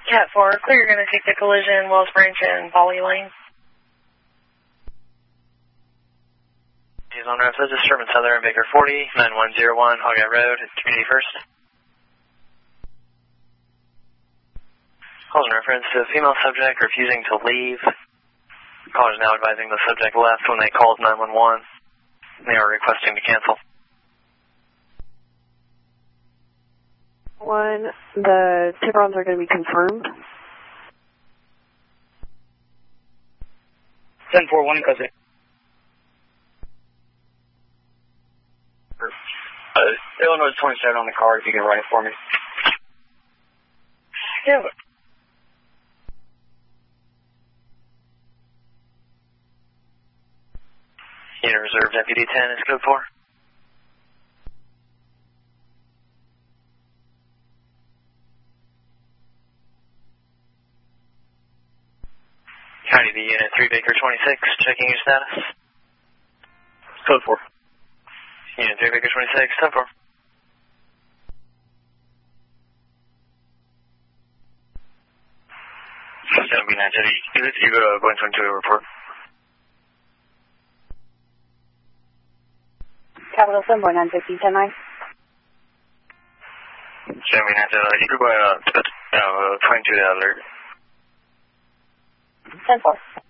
Cat 4, clear, you're going to take the collision, Wells Branch and Volley Lane. He's on route, this is Sherman Southern, Baker 40, 9101, Hogeye Road, Community First. Calls in reference to a female subject refusing to leave. Caller is now advising the subject left when they called 911. They are requesting to cancel. 1, the tip-ons are going to be confirmed. 10-4-1, cause it. Illinois 27 on the card, if you can write it for me. Yeah. Unit Reserve Deputy 10 is code 4. County B Unit 3 Baker 26, checking your status. Code 4. Unit 3 Baker 26, 10-4. That'll be 930. You go to going to a report. Capital 7, 950, 10-9. 79, you could go 22 alert. 10-4.